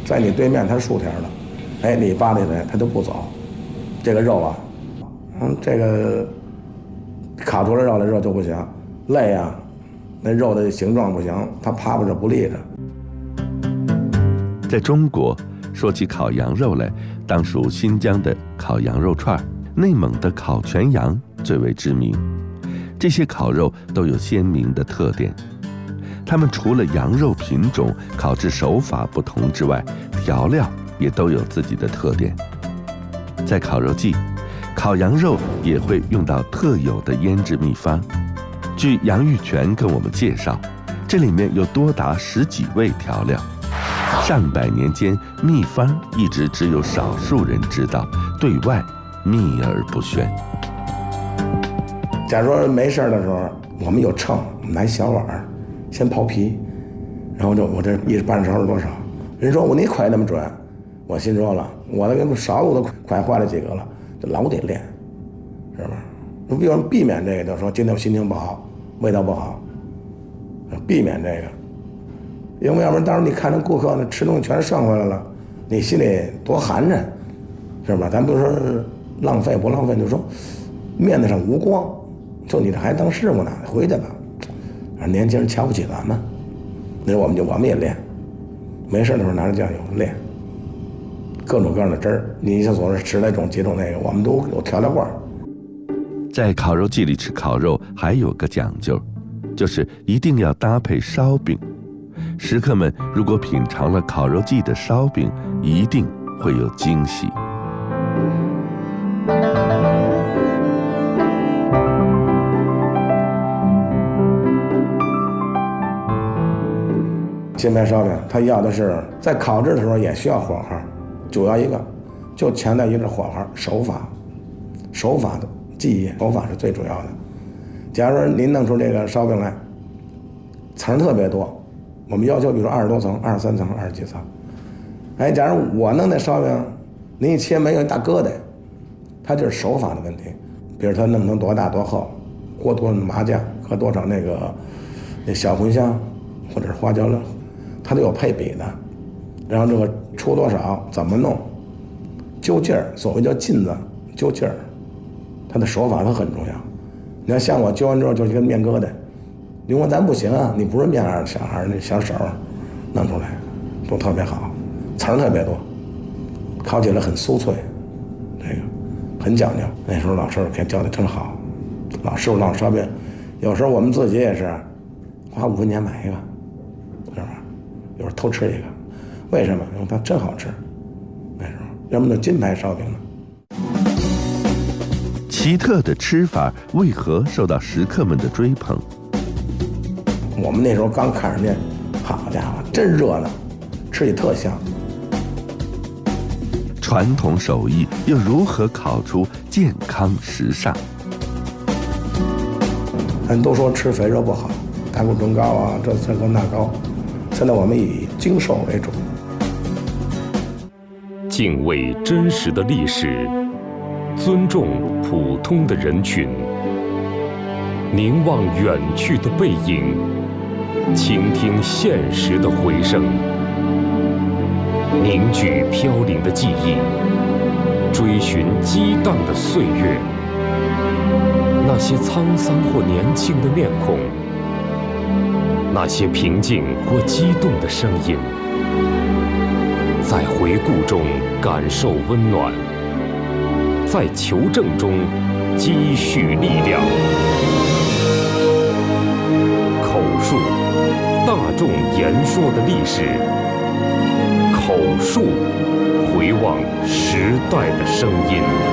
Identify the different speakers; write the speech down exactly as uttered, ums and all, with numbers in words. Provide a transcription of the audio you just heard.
Speaker 1: 在你对面它是竖条的，哎，你扒拉它它就不走。这个肉啊，嗯，这个烤出来肉的肉就不行，肋啊，那肉的形状不行，它趴不着不立着。
Speaker 2: 在中国，说起烤羊肉来，当属新疆的烤羊肉串，内蒙的烤全羊最为知名。这些烤肉都有鲜明的特点，它们除了羊肉品种、烤制手法不同之外，调料也都有自己的特点。在烤肉季，烤羊肉也会用到特有的腌制秘方。据杨玉泉跟我们介绍，这里面有多达十几味调料。上百年间，秘方一直只有少数人知道，对外秘而不宣。
Speaker 1: 假如说没事的时候，我们有秤，拿小碗，先刨皮，然后就我这一半勺是多少？人说我你快那么准，我心说了，我那个勺我都快坏了几个了，就老得练，是吧？为什么避免这个？就说今天我心情不好，味道不好，避免这个，因为要不然到时候你看着顾客那吃东西全剩回来了，你心里多寒碜，是吧？咱不说浪费不浪费，就说面子上无光。就你这还当师傅呢，回去吧。年轻人瞧不起咱们，那我们就我们也练，没事的时候拿着酱油练，各种各样的汁儿。你像所谓十来种几种那个，我们都有调料罐。
Speaker 2: 在烤肉季里吃烤肉还有个讲究，就是一定要搭配烧饼。食客们如果品尝了烤肉季的烧饼，一定会有惊喜。
Speaker 1: 金牌烧饼，他要的是在烤制的时候也需要火候，主要一个就强调一个火候手法，手法的技艺，手法是最主要的。假如说您弄出这个烧饼来，层特别多，我们要求比如说二十多层、二十三层、二十几层。哎，假如我弄那烧饼，您一切没有一大疙瘩，它就是手法的问题。比如它弄成多大多厚，过多少麻酱和多少那个那小茴香或者是花椒了。它都有配比的，然后这个出多少怎么弄，揪劲儿，所谓叫劲子，揪劲儿，它的手法它很重要。你看像我揪完之后就是一个面疙瘩，你说咱不行啊，你不是面儿小孩那小手弄出来都特别好，层特别多，烤起来很酥脆，这个很讲究。那时候老师傅给教的真好，老师傅老烧饼，有时候我们自己也是花五分钱买一个。是吧？有时候偷吃一个，为什么？因为它真好吃。那时候，要么就金牌烧饼呢。
Speaker 2: 奇特的吃法为何受到食客们的追捧？
Speaker 1: 我们那时候刚看上去，好家伙，真热闹，吃起特香。
Speaker 2: 传统手艺又如何烤出健康时尚？
Speaker 1: 人都说吃肥肉不好，胆固醇高啊，这这高那高。现在我们以精瘦为主，
Speaker 3: 敬畏真实的历史，尊重普通的人群，凝望远去的背影，倾听现实的回声，凝聚飘零的记忆，追寻激荡的岁月，那些沧桑或年轻的面孔，那些平静或激动的声音，在回顾中感受温暖，在求证中积蓄力量。口述，大众言说的历史；口述，回望时代的声音。